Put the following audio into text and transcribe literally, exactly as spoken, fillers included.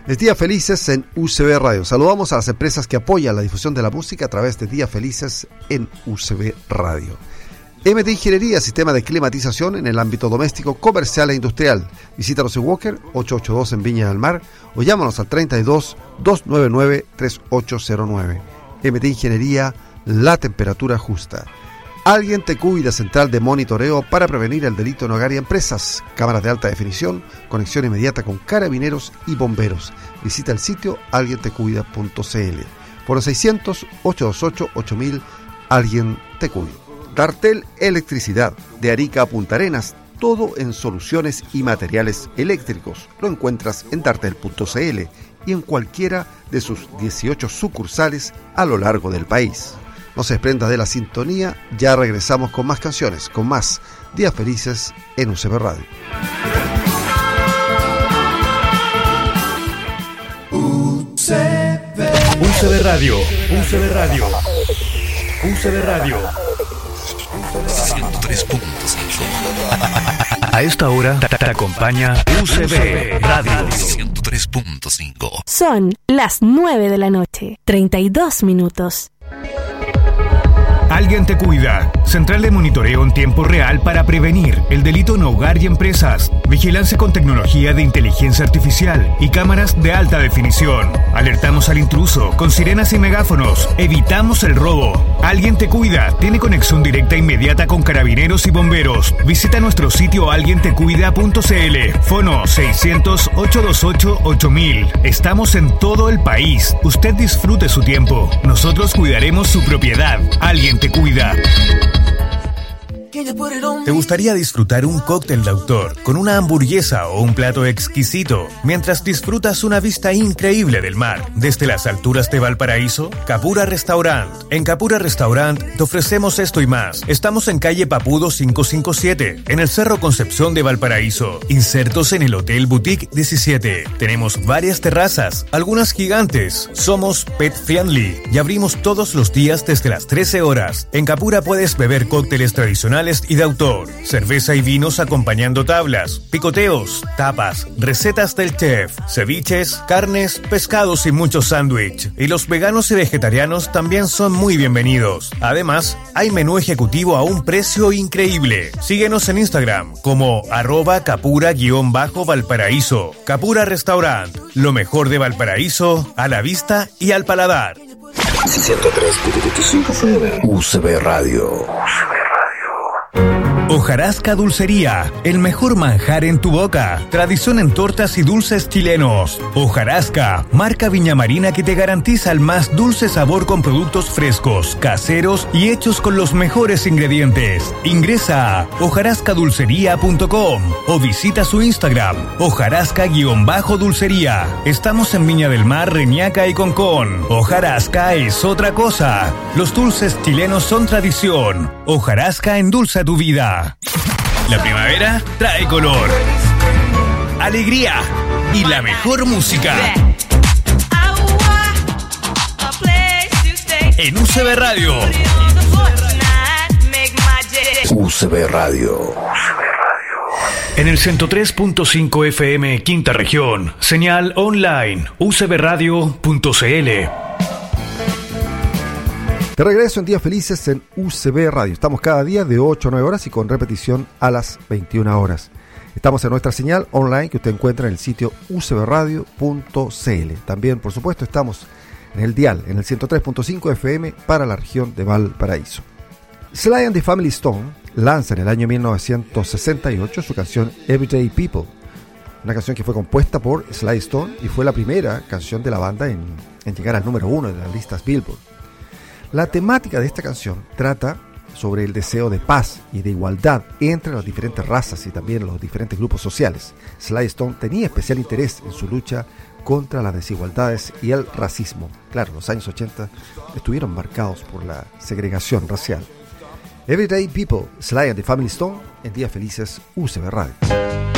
Es Días Felices en U C B Radio. Saludamos a las empresas que apoyan la difusión de la música a través de Días Felices en U C B Radio. M T Ingeniería, sistema de climatización en el ámbito doméstico, comercial e industrial. Visítanos en Walker, ochocientos ochenta y dos en Viña del Mar, o llámanos al treinta y dos, doscientos noventa y nueve, treinta y ocho cero nueve. M T Ingeniería, la temperatura justa. Alguien te cuida, central de monitoreo para prevenir el delito en hogar y empresas. Cámaras de alta definición, conexión inmediata con carabineros y bomberos. Visita el sitio alguien te cuida punto c l. Por los seiscientos, ochocientos veintiocho, ocho mil, Alguien te cuida. Dartel Electricidad, de Arica a Punta Arenas, todo en soluciones y materiales eléctricos. Lo encuentras en dartel punto c l y en cualquiera de sus dieciocho sucursales a lo largo del país. No se desprenda de la sintonía, ya regresamos con más canciones, con más Días Felices en U C B Radio. U C B U C B Radio, U C B Radio, U C B Radio ciento tres punto cinco. A esta hora te, te acompaña U C B Radio ciento tres punto cinco. Son las nueve de la noche, treinta y dos minutos. Alguien te cuida. Central de monitoreo en tiempo real para prevenir el delito en hogar y empresas. Vigilancia con tecnología de inteligencia artificial y cámaras de alta definición. Alertamos al intruso con sirenas y megáfonos. Evitamos el robo. Alguien te cuida. Tiene conexión directa inmediata con carabineros y bomberos. Visita nuestro sitio alguien te cuida punto c l. Fono seiscientos, ochocientos veintiocho, ocho mil. Estamos en todo el país. Usted disfrute su tiempo. Nosotros cuidaremos su propiedad. Alguien te cuida. ¿Te gustaría disfrutar un cóctel de autor con una hamburguesa o un plato exquisito mientras disfrutas una vista increíble del mar desde las alturas de Valparaíso? Capura Restaurant. En Capura Restaurant te ofrecemos esto y más. Estamos en calle Papudo quinientos cincuenta y siete, en el Cerro Concepción de Valparaíso, insertos en el Hotel Boutique diecisiete. Tenemos varias terrazas, algunas gigantes. Somos pet friendly y abrimos todos los días desde las trece horas. En Capura puedes beber cócteles tradicionales y de autor, cerveza y vinos acompañando tablas, picoteos, tapas, recetas del chef, ceviches, carnes, pescados y muchos sándwich. Y los veganos y vegetarianos también son muy bienvenidos. Además, hay menú ejecutivo a un precio increíble. Síguenos en Instagram como arroba capura-valparaíso. Capura Restaurant, lo mejor de Valparaíso a la vista y al paladar. ciento tres punto cinco U C B Radio. Hojarasca Dulcería, el mejor manjar en tu boca. Tradición en tortas y dulces chilenos. Hojarasca, marca viñamarina que te garantiza el más dulce sabor con productos frescos, caseros y hechos con los mejores ingredientes. Ingresa a hojarasca dulcería punto com o visita su Instagram, hojarasca-dulcería. Estamos en Viña del Mar, Reñaca y Concón. Hojarasca es otra cosa. Los dulces chilenos son tradición. Hojarasca endulza tu vida. La primavera trae color, alegría y la mejor música. En U C B Radio. U C B Radio. En el ciento tres punto cinco F M Quinta Región. Señal online u c b radio punto c l. De regreso en Días Felices en U C B Radio. Estamos cada día de ocho a nueve horas y con repetición a las veintiuna horas. Estamos en nuestra señal online que usted encuentra en el sitio u c b radio punto c l. También, por supuesto, estamos en el dial, en el ciento tres punto cinco F M para la región de Valparaíso. Sly and the Family Stone lanza en el año mil novecientos sesenta y ocho su canción Everyday People. Una canción que fue compuesta por Sly Stone y fue la primera canción de la banda en, en llegar al número uno de las listas Billboard. La temática de esta canción trata sobre el deseo de paz y de igualdad entre las diferentes razas y también los diferentes grupos sociales. Sly Stone tenía especial interés en su lucha contra las desigualdades y el racismo. Claro, los años ochenta estuvieron marcados por la segregación racial. Everyday People, Sly and the Family Stone, en Días Felices, U C B Radio.